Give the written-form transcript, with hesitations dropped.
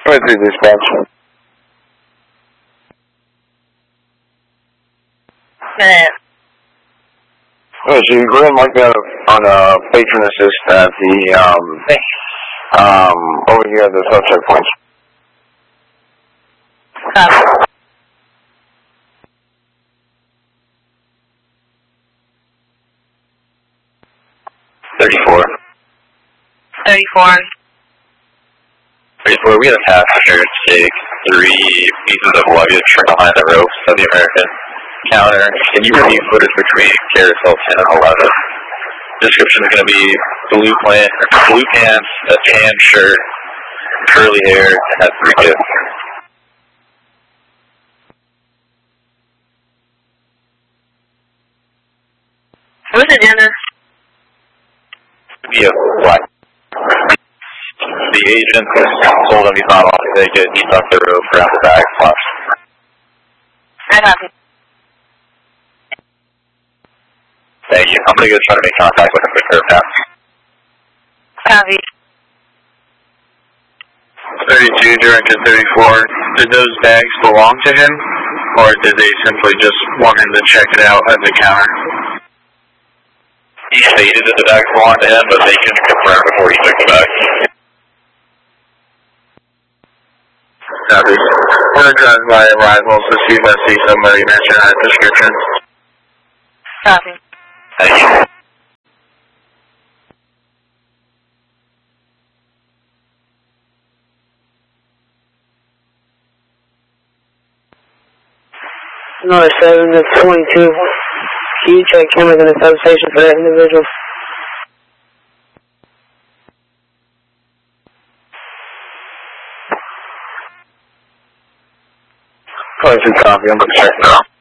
Right through dispatch. Oh, so you go ahead and mark that on patron assist at the over here at the self checkpoints. Copy. 34. 34. 34, we had a passenger take 3 pieces of luggage from behind the ropes of the American counter. Can you review footage between carousel 10 and 11? Description is going to be blue pants, a tan shirt, curly hair, and has 3 kids. What's the agenda? Be a black. The agent told him he's not on the ticket. He stuck the rope around the bag flash. I copy. Thank you. I'm going to go try to make contact with him for curb now. Copy. 32, Director 34. Did those bags belong to him, or did they simply just want him to check it out at the counter? He stated that the bags belonged to him, but they couldn't confirm before he took the bag. Copy. I'm going to drive by arrivals to see if I see somebody matching that description. Copy. Thank you. Another 7 to 22. Can you check cameras in the substation for that individual? Copy, I'm going to check now.